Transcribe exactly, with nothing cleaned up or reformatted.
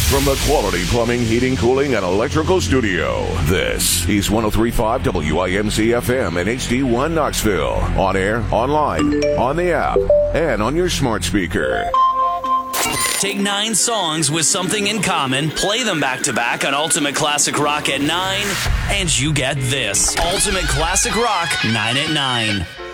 from the Quality Plumbing, Heating, Cooling, and Electrical Studio, this is one oh three point five W I M C F M and H D one Knoxville. On air, online, on the app, and on your smart speaker. Take nine songs with something in common, play them back to back on Ultimate Classic Rock at nine, and you get this. Ultimate Classic Rock, nine at nine.